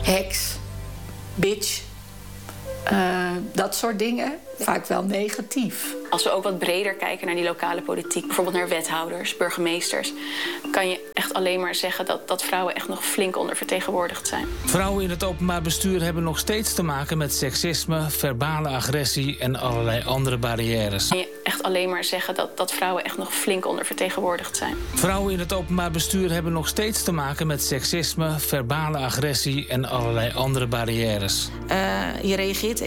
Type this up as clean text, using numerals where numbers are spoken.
heks, bitch. Dat soort dingen, vaak wel negatief. Als we ook wat breder kijken naar die lokale politiek, bijvoorbeeld naar wethouders, burgemeesters, kan je echt alleen maar zeggen dat vrouwen echt nog flink ondervertegenwoordigd zijn. Vrouwen in het openbaar bestuur hebben nog steeds te maken met seksisme, verbale agressie en allerlei andere barrières. Kan je echt alleen maar zeggen dat vrouwen echt nog flink ondervertegenwoordigd zijn. Vrouwen in het openbaar bestuur hebben nog steeds te maken met seksisme, verbale agressie en allerlei andere barrières. Je reageert